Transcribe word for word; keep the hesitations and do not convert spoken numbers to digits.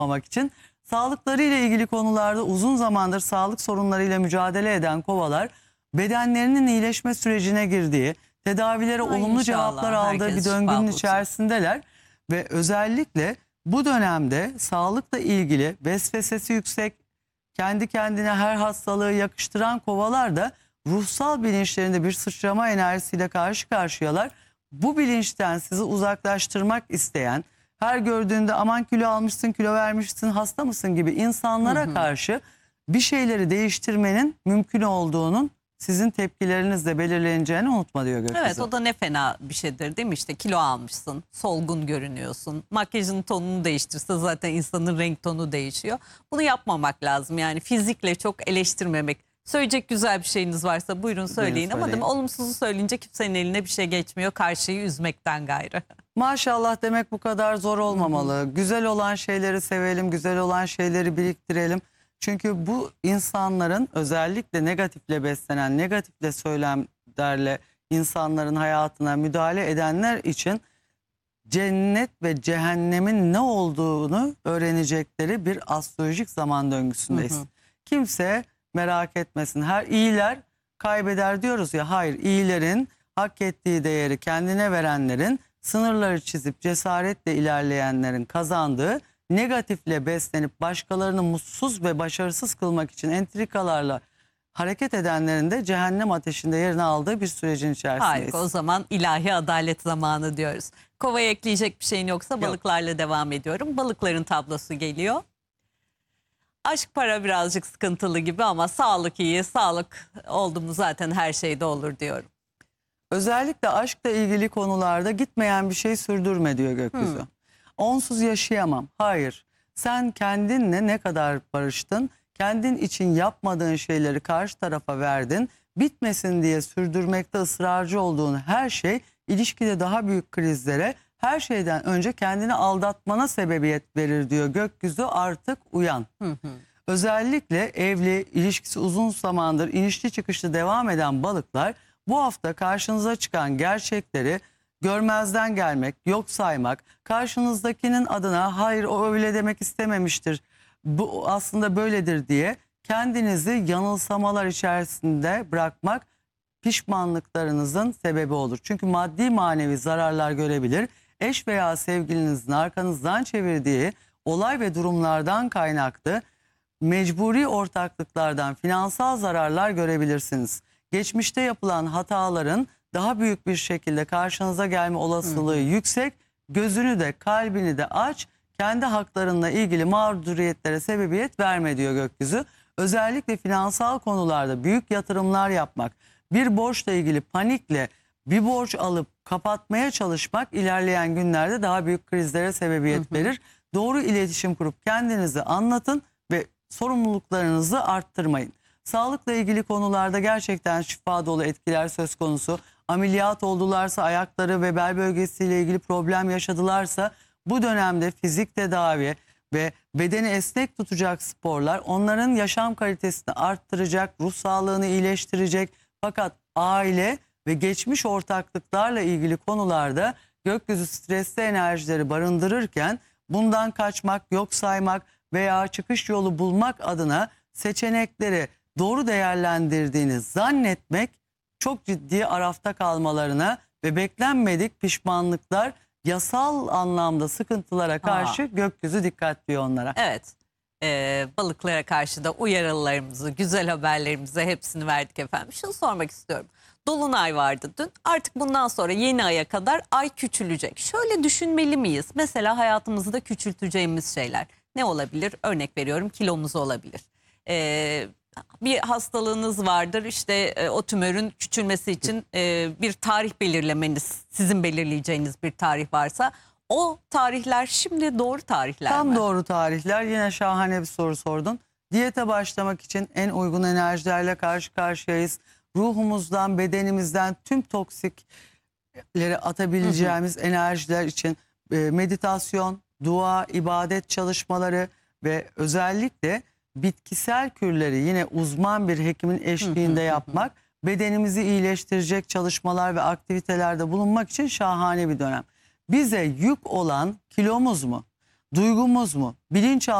yapmamak için. Sağlıkları ile ilgili konularda uzun zamandır sağlık sorunlarıyla mücadele eden kovalar bedenlerinin iyileşme sürecine girdiği, tedavilere Ay olumlu inşallah, cevaplar aldığı herkes bir şifa döngünün bulsun. içerisindeler. Ve özellikle bu dönemde sağlıkla ilgili vesvesesi yüksek, kendi kendine her hastalığı yakıştıran kovalar da ruhsal bilinçlerinde bir sıçrama enerjisiyle karşı karşıyalar. Bu bilinçten sizi uzaklaştırmak isteyen, her gördüğünde aman kilo almışsın, kilo vermişsin, hasta mısın gibi insanlara Hı hı. karşı bir şeyleri değiştirmenin mümkün olduğunun sizin tepkilerinizle belirleneceğini unutma diyor gökyüzü. Evet, o da ne fena bir şeydir değil mi? İşte kilo almışsın, solgun görünüyorsun. Makyajın tonunu değiştirse zaten insanın renk tonu değişiyor. Bunu yapmamak lazım. Yani fizikle çok eleştirmemek. Söyleyecek güzel bir şeyiniz varsa buyurun söyleyin. Ama değil mi? Olumsuzu söyleyince kimsenin eline bir şey geçmiyor. Karşıyı üzmekten gayrı. Maşallah demek bu kadar zor olmamalı. Hı hı. Güzel olan şeyleri sevelim, güzel olan şeyleri biriktirelim. Çünkü bu insanların özellikle negatifle beslenen, negatifle söylemlerle insanların hayatına müdahale edenler için cennet ve cehennemin ne olduğunu öğrenecekleri bir astrolojik zaman döngüsündeyiz. Hı hı. Kimse merak etmesin. Her iyiler kaybeder diyoruz ya, hayır, iyilerin hak ettiği değeri kendine verenlerin, sınırları çizip cesaretle ilerleyenlerin kazandığı, negatifle beslenip başkalarını mutsuz ve başarısız kılmak için entrikalarla hareket edenlerin de cehennem ateşinde yerini aldığı bir sürecin içerisindeyiz. Harika, o zaman ilahi adalet zamanı diyoruz. Kovaya ekleyecek bir şeyin yoksa Yok. Balıklarla devam ediyorum. Balıkların tablosu geliyor. Aşk para birazcık sıkıntılı gibi ama sağlık iyi. Sağlık oldu mu zaten her şeyde olur diyorum. Özellikle aşkla ilgili konularda gitmeyen bir şey sürdürme diyor gökyüzü. Hmm. Onsuz yaşayamam. Hayır. Sen kendinle ne kadar barıştın? Kendin için yapmadığın şeyleri karşı tarafa verdin. Bitmesin diye sürdürmekte ısrarcı olduğun her şey ilişkide daha büyük krizlere, her şeyden önce kendini aldatmana sebebiyet verir diyor gökyüzü. Artık uyan. Hı hı. Özellikle evli, ilişkisi uzun zamandır inişli çıkışlı devam eden balıklar bu hafta karşınıza çıkan gerçekleri görmezden gelmek, yok saymak, karşınızdakinin adına hayır o öyle demek istememiştir, bu aslında böyledir diye kendinizi yanılsamalar içerisinde bırakmak pişmanlıklarınızın sebebi olur. Çünkü maddi manevi zararlar görebilir. Eş veya sevgilinizin arkanızdan çevirdiği olay ve durumlardan kaynaklı mecburi ortaklıklardan finansal zararlar görebilirsiniz. Geçmişte yapılan hataların daha büyük bir şekilde karşınıza gelme olasılığı hmm. yüksek. Gözünü de kalbini de aç. Kendi haklarınla ilgili mağduriyetlere sebebiyet verme diyor gökyüzü. Özellikle finansal konularda büyük yatırımlar yapmak, bir borçla ilgili panikle bir borç alıp kapatmaya çalışmak ilerleyen günlerde daha büyük krizlere sebebiyet verir. Doğru iletişim kurup kendinizi anlatın ve sorumluluklarınızı arttırmayın. Sağlıkla ilgili konularda gerçekten şifa dolu etkiler söz konusu. Ameliyat oldularsa, ayakları ve bel bölgesiyle ilgili problem yaşadılarsa bu dönemde fizik tedavi ve bedeni esnek tutacak sporlar onların yaşam kalitesini arttıracak, ruh sağlığını iyileştirecek. Fakat aile ve geçmiş ortaklıklarla ilgili konularda gökyüzü stresli enerjileri barındırırken bundan kaçmak, yok saymak veya çıkış yolu bulmak adına seçenekleri doğru değerlendirdiğini zannetmek çok ciddi arafta kalmalarına ve beklenmedik pişmanlıklar, yasal anlamda sıkıntılara karşı Aa. gökyüzü dikkat diyor onlara. Evet, ee, balıklara karşı da uyarılarımızı, güzel haberlerimizi hepsini verdik efendim. Şunu sormak istiyorum. Dolunay vardı dün. Artık bundan sonra yeni aya kadar ay küçülecek. Şöyle düşünmeli miyiz? Mesela hayatımızda küçülteceğimiz şeyler ne olabilir? Örnek veriyorum, kilomuz olabilir. Ee, bir hastalığınız vardır, işte e, o tümörün küçülmesi için e, bir tarih belirlemeniz, sizin belirleyeceğiniz bir tarih varsa o tarihler şimdi doğru tarihler Tam mi? doğru tarihler. Yine şahane bir soru sordun. Diyete başlamak için en uygun enerjilerle karşı karşıyayız. Ruhumuzdan, bedenimizden tüm toksikleri atabileceğimiz hı hı. enerjiler için e, meditasyon, dua, ibadet çalışmaları ve özellikle bitkisel kürleri yine uzman bir hekimin eşliğinde yapmak, bedenimizi iyileştirecek çalışmalar ve aktivitelerde bulunmak için şahane bir dönem. Bize yük olan kilomuz mu? Duygumuz mu? Bilinçaltı